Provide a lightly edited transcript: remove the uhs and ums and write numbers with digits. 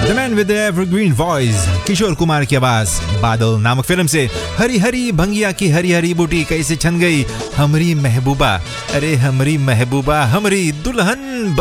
The Man with the Evergreen Voice, Kishore Kumar की आवाज, बादल नामक फिल्म से। हरी हरी भंगिया की हरी हरी बूटी कैसे छन गई हमरी महबूबा, अरे हमरी महबूबा हमरी दुल्हन